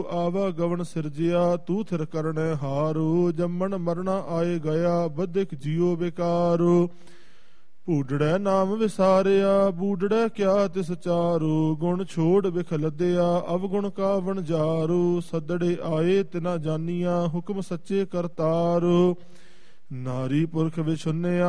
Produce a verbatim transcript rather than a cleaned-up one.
ਆਵਾ ਗਵਨ ਸਿਰਜਿਆ ਤੂ ਥਿਰ ਕਰਨੈ ਹਾਰੂ। ਜੰਮਣ ਮਰਣਾ ਆਏ ਗਿਆ ਬਧਿਕ ਜੀਉ ਬੇਕਾਰੂ। ਬੂਡੜੈ ਨਾਮ ਵਿਸਾਰਿਆ ਬੂਡੜੈ ਕਿਆ ਤਿਸ ਚਾਰੂ। ਗੁਣ ਛੋੜ ਬਿਖ ਲੱਦਿਆ ਅਵਗੁਣ ਕਾ ਵਣਜਾਰੂ। ਸੱਦੜੇ ਆਏ ਤਿਨਾ ਜਾਨੀਆ ਹੁਕਮ ਸੱਚੇ ਕਰਤਾਰੂ। ਨਾਰੀ ਪੁਰਖ ਵਿਛੁੰਨਿਆ